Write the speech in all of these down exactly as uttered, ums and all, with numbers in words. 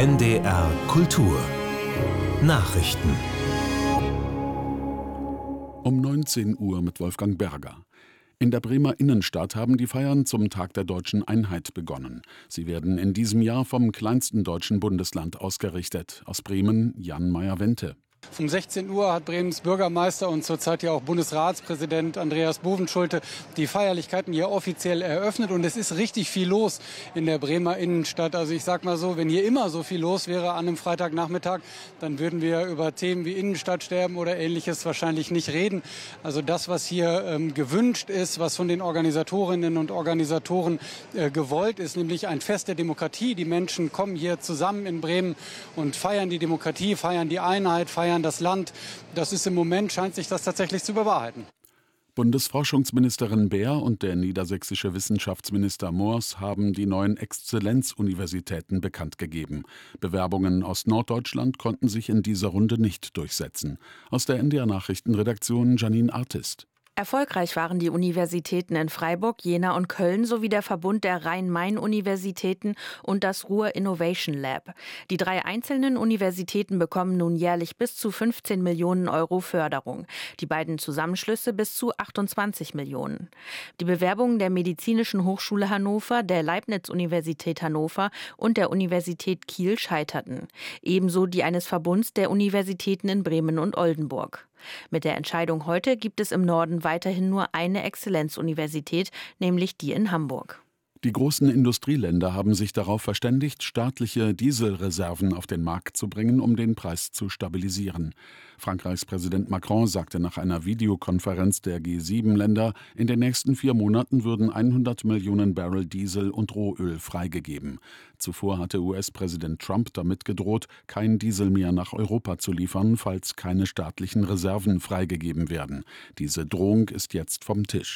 N D R Kultur Nachrichten. Um neunzehn Uhr mit Wolfgang Berger. In der Bremer Innenstadt haben die Feiern zum Tag der Deutschen Einheit begonnen. Sie werden in diesem Jahr vom kleinsten deutschen Bundesland ausgerichtet. Aus Bremen Jan Meyer-Wente. Um sechzehn Uhr hat Bremens Bürgermeister und zurzeit ja auch Bundesratspräsident Andreas Bovenschulte die Feierlichkeiten hier offiziell eröffnet. Und es ist richtig viel los in der Bremer Innenstadt. Also ich sag mal so, wenn hier immer so viel los wäre an einem Freitagnachmittag, dann würden wir über Themen wie Innenstadtsterben oder Ähnliches wahrscheinlich nicht reden. Also das, was hier ähm, gewünscht ist, was von den Organisatorinnen und Organisatoren äh, gewollt ist, nämlich ein Fest der Demokratie. Die Menschen kommen hier zusammen in Bremen und feiern die Demokratie, feiern die Einheit, feiern das Land. Das ist im Moment, scheint sich das tatsächlich zu bewahrheiten. Bundesforschungsministerin Baer und der niedersächsische Wissenschaftsminister Moors haben die neuen Exzellenzuniversitäten bekannt gegeben. Bewerbungen aus Norddeutschland konnten sich in dieser Runde nicht durchsetzen. Aus der N D R-Nachrichtenredaktion Janine Artist. Erfolgreich waren die Universitäten in Freiburg, Jena und Köln sowie der Verbund der Rhein-Main-Universitäten und das Ruhr Innovation Lab. Die drei einzelnen Universitäten bekommen nun jährlich bis zu fünfzehn Millionen Euro Förderung. Die beiden Zusammenschlüsse bis zu achtundzwanzig Millionen. Die Bewerbungen der Medizinischen Hochschule Hannover, der Leibniz-Universität Hannover und der Universität Kiel scheiterten. Ebenso die eines Verbunds der Universitäten in Bremen und Oldenburg. Mit der Entscheidung heute gibt es im Norden weiterhin nur eine Exzellenzuniversität, nämlich die in Hamburg. Die großen Industrieländer haben sich darauf verständigt, staatliche Dieselreserven auf den Markt zu bringen, um den Preis zu stabilisieren. Frankreichs Präsident Macron sagte nach einer Videokonferenz der G sieben Länder, in den nächsten vier Monaten würden hundert Millionen Barrel Diesel und Rohöl freigegeben. Zuvor hatte U S-Präsident Trump damit gedroht, kein Diesel mehr nach Europa zu liefern, falls keine staatlichen Reserven freigegeben werden. Diese Drohung ist jetzt vom Tisch.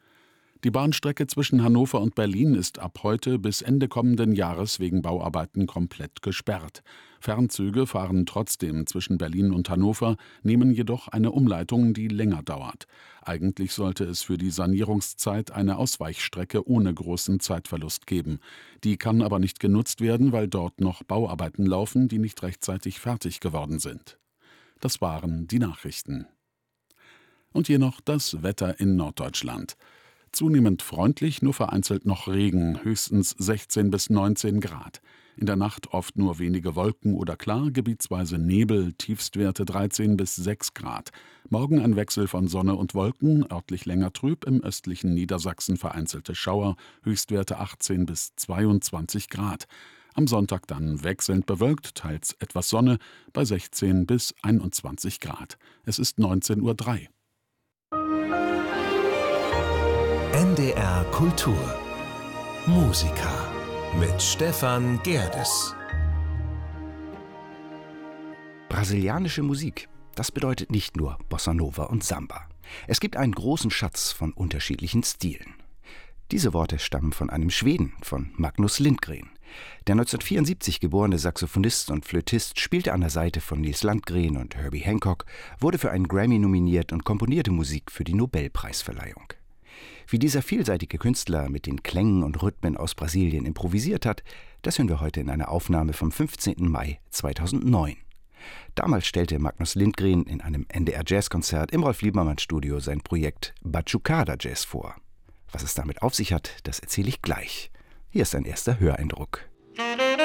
Die Bahnstrecke zwischen Hannover und Berlin ist ab heute bis Ende kommenden Jahres wegen Bauarbeiten komplett gesperrt. Fernzüge fahren trotzdem zwischen Berlin und Hannover, nehmen jedoch eine Umleitung, die länger dauert. Eigentlich sollte es für die Sanierungszeit eine Ausweichstrecke ohne großen Zeitverlust geben. Die kann aber nicht genutzt werden, weil dort noch Bauarbeiten laufen, die nicht rechtzeitig fertig geworden sind. Das waren die Nachrichten. Und hier noch das Wetter in Norddeutschland. Zunehmend freundlich, nur vereinzelt noch Regen, höchstens sechzehn bis neunzehn Grad. In der Nacht oft nur wenige Wolken oder klar, gebietsweise Nebel, Tiefstwerte dreizehn bis sechs Grad. Morgen ein Wechsel von Sonne und Wolken, örtlich länger trüb, im östlichen Niedersachsen vereinzelte Schauer, Höchstwerte achtzehn bis zweiundzwanzig Grad. Am Sonntag dann wechselnd bewölkt, teils etwas Sonne, bei sechzehn bis einundzwanzig Grad. Es ist neunzehn Uhr drei. N D R Kultur Musiker mit Stefan Gerdes. Brasilianische Musik, das bedeutet nicht nur Bossa Nova und Samba. Es gibt einen großen Schatz von unterschiedlichen Stilen. Diese Worte stammen von einem Schweden, von Magnus Lindgren. Der neunzehnhundertvierundsiebzig geborene Saxophonist und Flötist spielte an der Seite von Nils Landgren und Herbie Hancock, wurde für einen Grammy nominiert und komponierte Musik für die Nobelpreisverleihung. Wie dieser vielseitige Künstler mit den Klängen und Rhythmen aus Brasilien improvisiert hat, das hören wir heute in einer Aufnahme vom fünfzehnten Mai zweitausendneun. Damals stellte Magnus Lindgren in einem N D R-Jazzkonzert im Rolf-Liebermann-Studio sein Projekt Batucada Jazz vor. Was es damit auf sich hat, das erzähle ich gleich. Hier ist ein erster Höreindruck.